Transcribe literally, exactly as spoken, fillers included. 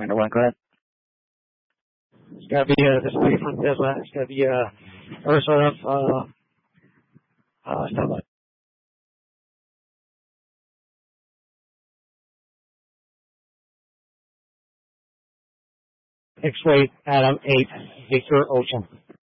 Commander one, go ahead. It's gonna be uh, this way from Tesla. It's gonna be uh, or sort of uh, uh, stuff like X-ray Adam eight Victor Ocean.